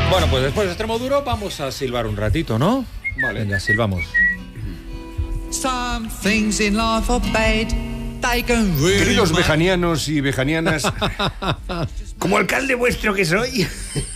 Bueno, pues después de Extremoduro vamos a silbar un ratito, ¿no? Vale. Venga, silbamos. Queridos bejanianos y bejanianas, como alcalde vuestro que soy.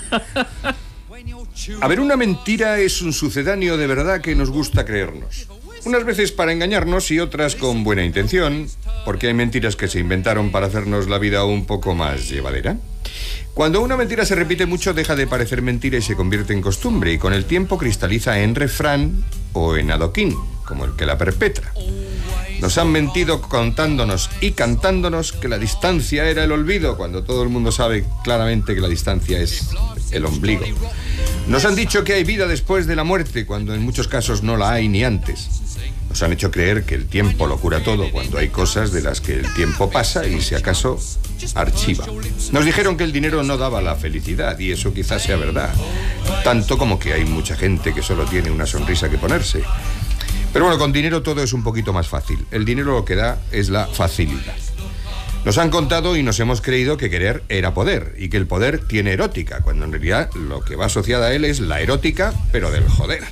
A ver, una mentira es un sucedáneo de verdad que nos gusta creernos. Unas veces para engañarnos y otras con buena intención, porque hay mentiras que se inventaron para hacernos la vida un poco más llevadera. Cuando una mentira se repite mucho, deja de parecer mentira y se convierte en costumbre, y con el tiempo cristaliza en refrán o en adoquín, como el que la perpetra. Nos han mentido contándonos y cantándonos que la distancia era el olvido, cuando todo el mundo sabe claramente que la distancia es el ombligo. Nos han dicho que hay vida después de la muerte, cuando en muchos casos no la hay ni antes. Nos han hecho creer que el tiempo lo cura todo, cuando hay cosas de las que el tiempo pasa y, si acaso, archiva. Nos dijeron que el dinero no daba la felicidad, y eso quizás sea verdad. Tanto como que hay mucha gente que solo tiene una sonrisa que ponerse. Pero bueno, con dinero todo es un poquito más fácil. El dinero lo que da es la facilidad. Nos han contado y nos hemos creído que querer era poder, y que el poder tiene erótica, cuando en realidad lo que va asociada a él es la erótica, pero del joder.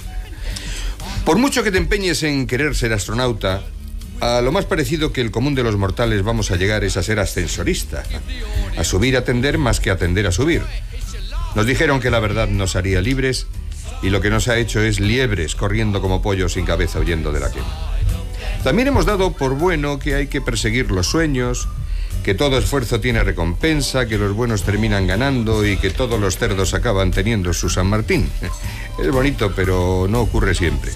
Por mucho que te empeñes en querer ser astronauta, a lo más parecido que el común de los mortales vamos a llegar es a ser ascensorista, a subir a atender más que atender a subir. Nos dijeron que la verdad nos haría libres, y lo que nos ha hecho es liebres, corriendo como pollos sin cabeza huyendo de la quema. También hemos dado por bueno que hay que perseguir los sueños, que todo esfuerzo tiene recompensa, que los buenos terminan ganando y que todos los cerdos acaban teniendo su San Martín. Es bonito, pero no ocurre siempre.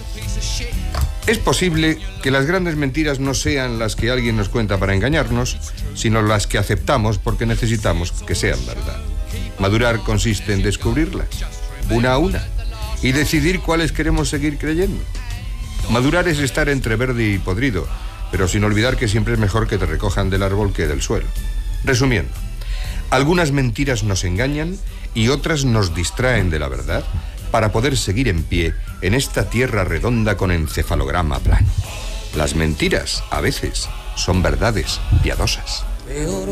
Es posible que las grandes mentiras no sean las que alguien nos cuenta para engañarnos, sino las que aceptamos porque necesitamos que sean verdad. Madurar consiste en descubrirlas, una a una, y decidir cuáles queremos seguir creyendo. Madurar es estar entre verde y podrido, pero sin olvidar que siempre es mejor que te recojan del árbol que del suelo. Resumiendo, algunas mentiras nos engañan y otras nos distraen de la verdad para poder seguir en pie en esta tierra redonda con encefalograma plano. Las mentiras, a veces, son verdades piadosas.